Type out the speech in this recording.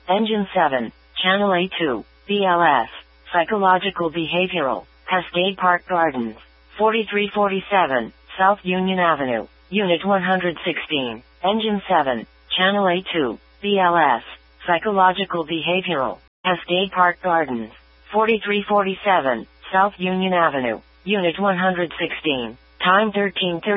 Engine 7, Channel A2, BLS, Psychological Behavioral, Cascade Park Gardens, 4347, South Union Avenue, Unit 116, Engine 7, Channel A2, BLS, Psychological Behavioral, Cascade Park Gardens, 4347, South Union Avenue, Unit 116, time 13:30.